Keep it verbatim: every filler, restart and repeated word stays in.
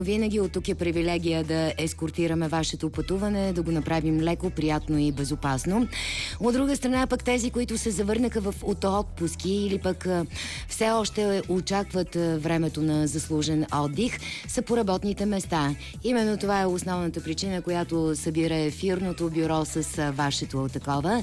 Винаги от тук е привилегия да ескортираме вашето пътуване, да го направим леко, приятно и безопасно. От друга страна пък тези, които се завърнаха в отпуски или пък все още очакват времето на заслужен отдих, са по работните места. Именно това е основната причина, която събира ефирното бюро с вашето такова.